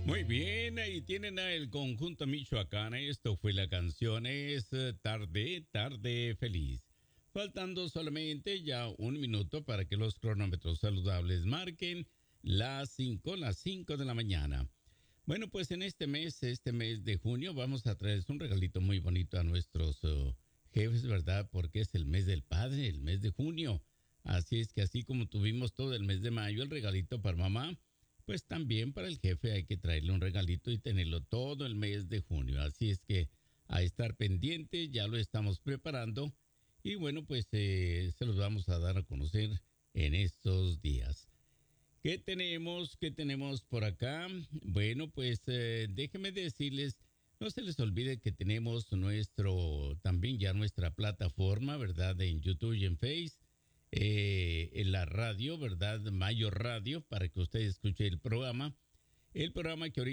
Muy bien, ahí tienen a el conjunto Michoacán. Esto fue la canción Es Tarde, Tarde Feliz. Faltando solamente ya un minuto para que los cronómetros saludables marquen las 5 de la mañana. Bueno, pues en este mes de junio, vamos a traerles un regalito muy bonito a nuestros jefes, ¿verdad? Porque es el mes del padre, el mes de junio. Así es que así como tuvimos todo el mes de mayo, el regalito para mamá, pues también para el jefe hay que traerle un regalito y tenerlo todo el mes de junio. Así es que a estar pendiente, ya lo estamos preparando. Y bueno, pues se los vamos a dar a conocer en estos días. ¿Qué tenemos? ¿Qué tenemos por acá? Bueno, pues déjenme decirles, no se les olvide que tenemos también ya nuestra plataforma, ¿verdad? En YouTube y en Face, en la radio, ¿verdad? Mayo Radio, para que usted escuche el programa que ahorita